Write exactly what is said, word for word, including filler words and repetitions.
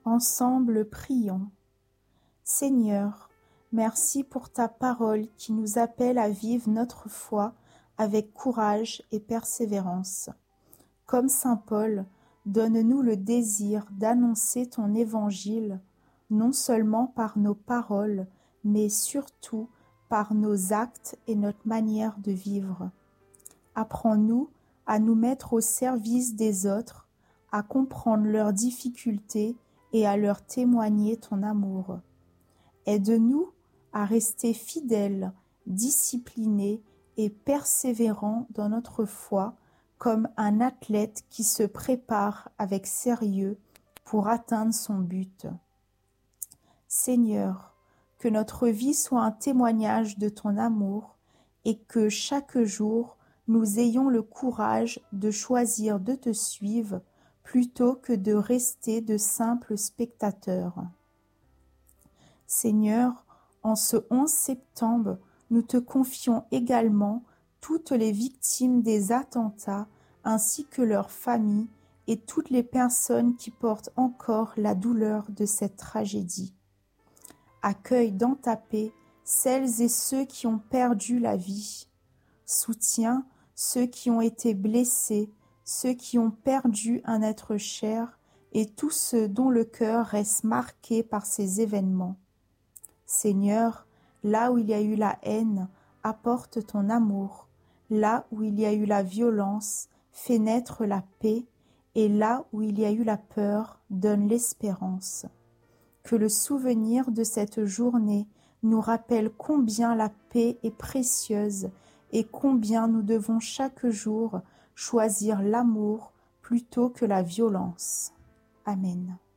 Ensemble, prions. Seigneur, merci pour ta parole qui nous appelle à vivre notre foi avec courage et persévérance. Comme saint Paul, donne-nous le désir d'annoncer ton évangile, non seulement par nos paroles, mais surtout par nos actes et notre manière de vivre. Apprends-nous à nous mettre au service des autres, à comprendre leurs difficultés et à leur témoigner ton amour. Aide-nous à rester fidèles, disciplinés et persévérants dans notre foi, comme un athlète qui se prépare avec sérieux pour atteindre son but. Seigneur, que notre vie soit un témoignage de ton amour et que chaque jour nous ayons le courage de choisir de te suivre plutôt que de rester de simples spectateurs. Seigneur, en ce onze septembre, nous te confions également toutes les victimes des attentats ainsi que leurs familles et toutes les personnes qui portent encore la douleur de cette tragédie. Accueille dans ta paix celles et ceux qui ont perdu la vie. Soutiens ceux qui ont été blessés, ceux qui ont perdu un être cher et tous ceux dont le cœur reste marqué par ces événements. Seigneur, là où il y a eu la haine, apporte ton amour. Là où il y a eu la violence, fais naître la paix. Et là où il y a eu la peur, donne l'espérance. Que le souvenir de cette journée nous rappelle combien la paix est précieuse et combien nous devons chaque jour choisir l'amour plutôt que la violence. Amen.